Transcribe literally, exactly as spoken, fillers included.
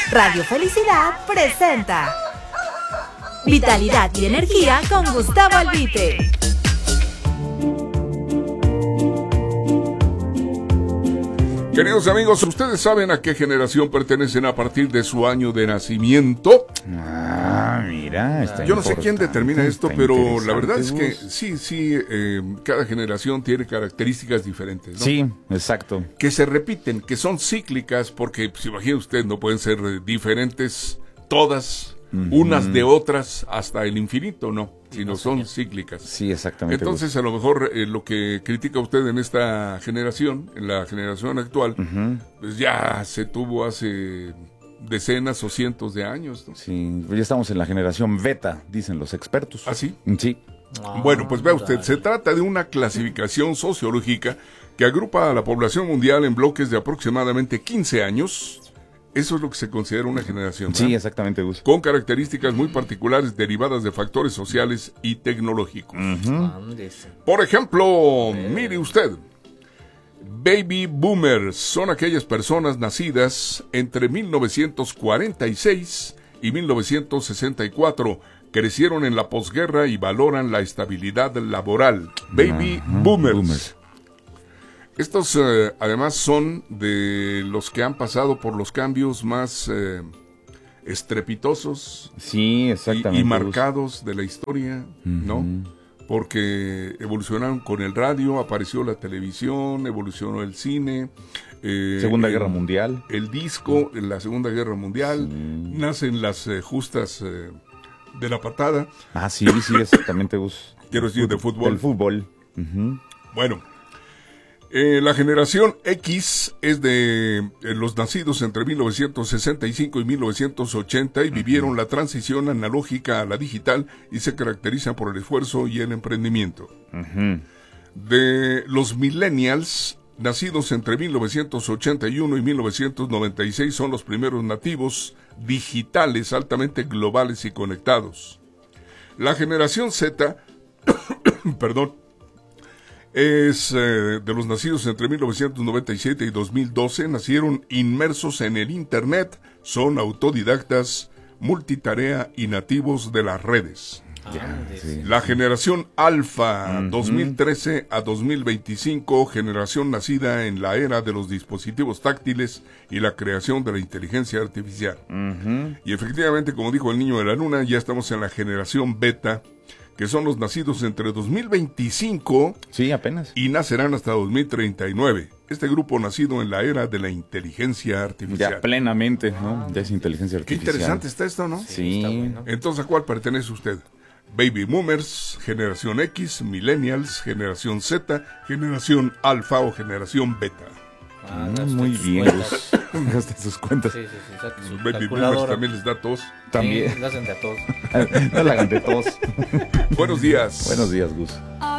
Radio Felicidad presenta Vitalidad y Energía con Gustavo Albite. Queridos amigos, ¿ustedes saben a qué generación pertenecen a partir de su año de nacimiento? Ah, mira, está Yo no sé quién determina esto, pero la verdad es que vos. sí, sí, eh, cada generación tiene características diferentes, ¿no? Sí, exacto. Que se repiten, que son cíclicas, porque, pues, imagine usted, no pueden ser eh, diferentes todas, uh-huh. unas de otras, hasta el infinito, no, sino no son cíclicas. Sí, exactamente. Entonces, vos. a lo mejor eh, lo que critica usted en esta generación, en la generación actual, uh-huh. pues ya se tuvo hace decenas o cientos de años, ¿no? Sí, ya estamos en la generación beta, dicen los expertos. ¿Ah, sí? Sí. Ah, bueno, pues vea usted, se trata de una clasificación sociológica que agrupa a la población mundial en bloques de aproximadamente quince años. Eso es lo que se considera una generación, ¿no? Sí, exactamente, Gus. Con características muy particulares derivadas de factores sociales y tecnológicos. Uh-huh. Por ejemplo, mire usted, Baby Boomers son aquellas personas nacidas entre mil novecientos cuarenta y seis y mil novecientos sesenta y cuatro, crecieron en la posguerra y valoran la estabilidad laboral. Baby uh-huh. Boomers. Boomers. Estos eh, además son de los que han pasado por los cambios más eh, estrepitosos, sí, exactamente, y, y marcados de la historia, uh-huh. ¿no? Porque evolucionaron con el radio, apareció la televisión, evolucionó el cine, eh, Segunda el, Guerra Mundial, el disco, en la Segunda Guerra Mundial, sí. Nacen las eh, justas eh, de la patada. Ah, sí, sí, exactamente, Gus. Quiero decir, de fútbol. Del fútbol. Uh-huh. Bueno. Eh, la generación X es de eh, los nacidos entre mil novecientos sesenta y cinco y mil novecientos ochenta y uh-huh. vivieron la transición analógica a la digital y se caracterizan por el esfuerzo y el emprendimiento. Uh-huh. De los millennials, nacidos entre mil novecientos ochenta y uno y mil novecientos noventa y seis, son los primeros nativos digitales altamente globales y conectados. La generación Z, perdón, es eh, de los nacidos entre mil novecientos noventa y siete y dos mil doce, nacieron inmersos en el Internet, son autodidactas, multitarea y nativos de las redes. Ya, sí, la sí. generación Alfa, uh-huh. dos mil trece a dos mil veinticinco, generación nacida en la era de los dispositivos táctiles y la creación de la inteligencia artificial. Uh-huh. Y efectivamente, como dijo el niño de la luna, ya estamos en la generación Beta, que son los nacidos entre dos mil veinticinco sí, apenas. y nacerán hasta dos mil treinta y nueve. Este grupo nacido en la era de la inteligencia artificial. Ya plenamente, ¿no? Ya es inteligencia artificial. Qué interesante está esto, ¿no? Sí. sí. Está bueno. Entonces, ¿a cuál pertenece usted? Baby Boomers, Generación X, Millennials, Generación Z, Generación Alfa o Generación Beta. Ah, mm, muy bien, hasta sus cuentas. Sí, sí, sí, exacto, su Baby Boomers también les da tos. También. Sí, la hacen de a tos. No la hagan de tos. Buenos días. Buenos días, Gus.